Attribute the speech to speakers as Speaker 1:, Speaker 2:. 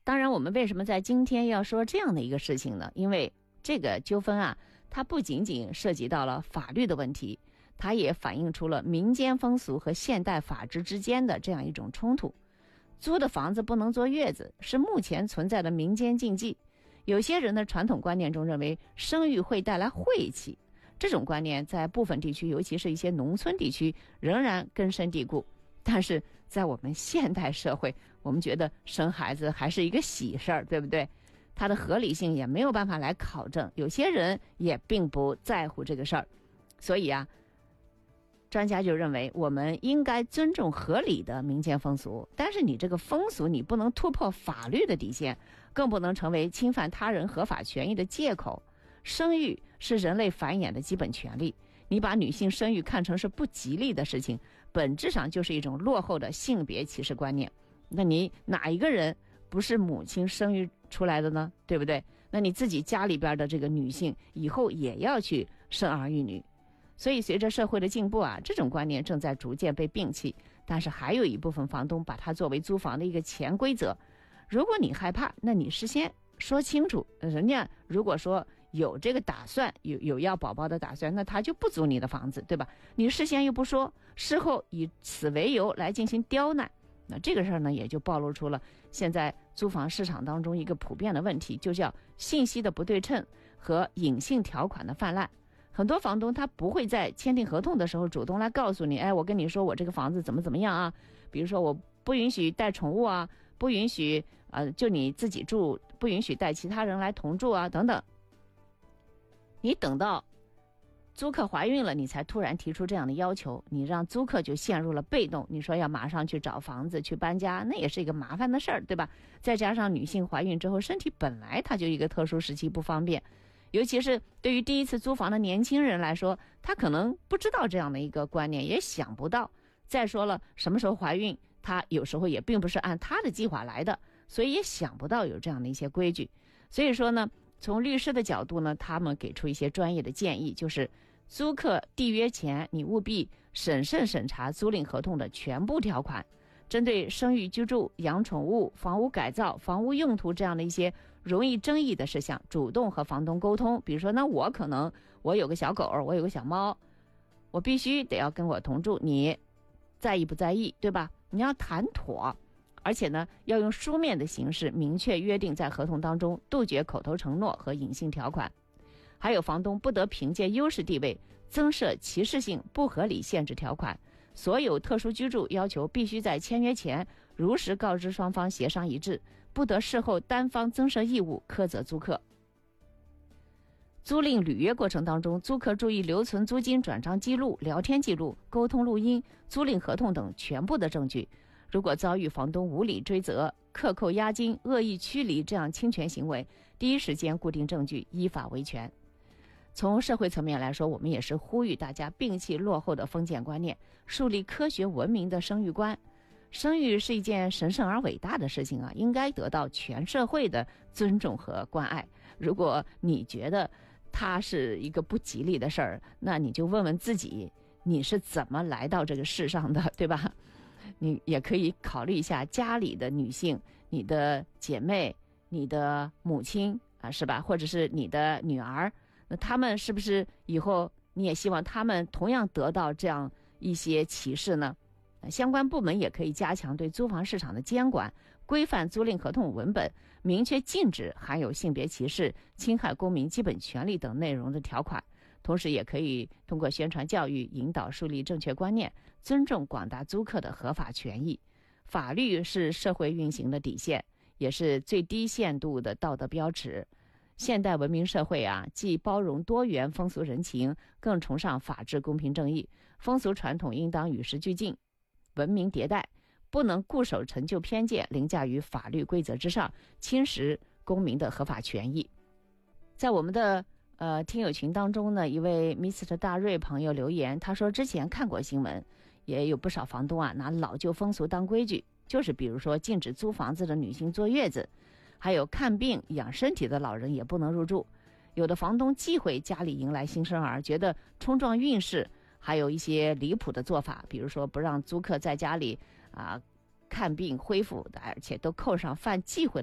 Speaker 1: 当然我们为什么在今天要说这样的一个事情呢？因为这个纠纷啊，它不仅仅涉及到了法律的问题，它也反映出了民间风俗和现代法治之间的这样一种冲突。租的房子不能坐月子，是目前存在的民间禁忌。有些人的传统观念中认为生育会带来晦气，这种观念在部分地区，尤其是一些农村地区仍然根深蒂固。但是在我们现代社会，我们觉得生孩子还是一个喜事儿，对不对？它的合理性也没有办法来考证，有些人也并不在乎这个事儿。所以啊，专家就认为我们应该尊重合理的民间风俗，但是你这个风俗你不能突破法律的底线，更不能成为侵犯他人合法权益的借口。生育是人类繁衍的基本权利，你把女性生育看成是不吉利的事情，本质上就是一种落后的性别歧视观念。那你哪一个人不是母亲生育出来的呢？对不对？那你自己家里边的这个女性以后也要去生儿育女。所以随着社会的进步啊，这种观念正在逐渐被摒弃，但是还有一部分房东把它作为租房的一个潜规则。如果你害怕，那你事先说清楚，人家如果说有这个打算，有要宝宝的打算，那他就不租你的房子，对吧？你事先又不说，事后以此为由来进行刁难，那这个事儿呢，也就暴露出了现在租房市场当中一个普遍的问题，就叫信息的不对称和隐性条款的泛滥。很多房东他不会在签订合同的时候主动来告诉你，哎，我跟你说我这个房子怎么样啊？比如说我不允许带宠物啊，不允许就你自己住，不允许带其他人来同住啊，等等。你等到租客怀孕了，你才突然提出这样的要求，你让租客就陷入了被动。你说要马上去找房子去搬家，那也是一个麻烦的事儿，对吧？再加上女性怀孕之后，身体本来它就一个特殊时期不方便，尤其是对于第一次租房的年轻人来说，他可能不知道这样的一个观念，也想不到。再说了，什么时候怀孕，他有时候也并不是按他的计划来的，所以也想不到有这样的一些规矩。所以说呢，从律师的角度呢，他们给出一些专业的建议，就是租客缔约前，你务必审慎审查租赁合同的全部条款，针对生育、居住、养宠物、房屋改造、房屋用途这样的一些容易争议的事项，主动和房东沟通。比如说，那我有个小狗，我有个小猫，我必须得要跟我同住，你在意不在意，对吧？你要谈妥，而且呢，要用书面的形式明确约定在合同当中，杜绝口头承诺和隐性条款。还有房东不得凭借优势地位增设歧视性不合理限制条款，所有特殊居住要求必须在签约前如实告知双方协商一致，不得事后单方增设义务苛责租客。租赁履约过程当中，租客注意留存租金转账记录、聊天记录、沟通录音、租赁合同等全部的证据。如果遭遇房东无理追责、克扣押金、恶意驱离这样侵权行为，第一时间固定证据，依法维权。从社会层面来说，我们也是呼吁大家摒弃落后的封建观念，树立科学文明的生育观。生育是一件神圣而伟大的事情啊，应该得到全社会的尊重和关爱。如果你觉得它是一个不吉利的事儿，那你就问问自己，你是怎么来到这个世上的，对吧？你也可以考虑一下家里的女性，你的姐妹、你的母亲啊，是吧？或者是你的女儿，那他们是不是以后你也希望他们同样得到这样一些歧视呢？相关部门也可以加强对租房市场的监管，规范租赁合同文本，明确禁止含有性别歧视、侵害公民基本权利等内容的条款。同时也可以通过宣传教育引导树立正确观念，尊重广大租客的合法权益。法律是社会运行的底线，也是最低限度的道德标尺。现代文明社会啊，既包容多元风俗人情，更崇尚法治公平正义。风俗传统应当与时俱进，文明迭代，不能固守陈旧偏见，凌驾于法律规则之上，侵蚀公民的合法权益。在我们的听友群当中呢，一位 Mr. 大瑞朋友留言，他说之前看过新闻，也有不少房东啊拿老旧风俗当规矩，就是比如说禁止租房子的女性坐月子，还有看病养身体的老人也不能入住。有的房东忌讳家里迎来新生儿，觉得冲撞运势，还有一些离谱的做法，比如说不让租客在家里看病恢复，而且都扣上犯忌讳